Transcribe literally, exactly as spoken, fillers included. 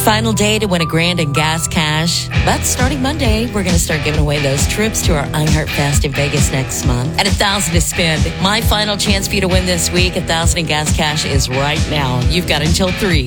Final day to win a grand in gas cash. But starting Monday, we're going to start giving away those trips to our iHeart Fest in Vegas next month. And a thousand to spend. My final chance for you to win this week, a thousand in gas cash is right now. You've got until three.